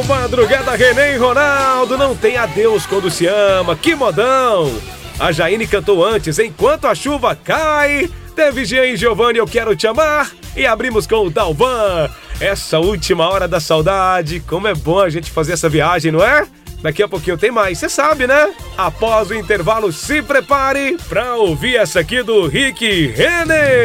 Madrugada René e Ronaldo, não tem adeus quando se ama, que modão! A Jaine cantou antes, Enquanto a Chuva Cai. Teve Jean e Giovanni, Eu Quero Te Amar. E abrimos com o Dalvan, Essa Última Hora da Saudade. Como é bom a gente fazer essa viagem, não é? Daqui a pouquinho tem mais, você sabe, né? Após o intervalo, se prepare pra ouvir essa aqui do Rick Renner.